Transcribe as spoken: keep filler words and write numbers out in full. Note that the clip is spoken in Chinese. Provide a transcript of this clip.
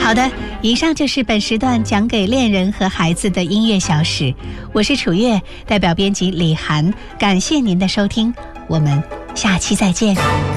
好的，以上就是本时段讲给恋人和孩子的音乐小史，我是楚月，代表编辑李涵，感谢您的收听，我们下期再见。